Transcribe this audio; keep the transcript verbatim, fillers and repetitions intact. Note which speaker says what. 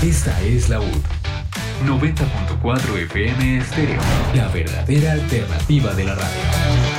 Speaker 1: Esta es la U D. noventa punto cuatro F M Estéreo, la verdadera alternativa de la radio.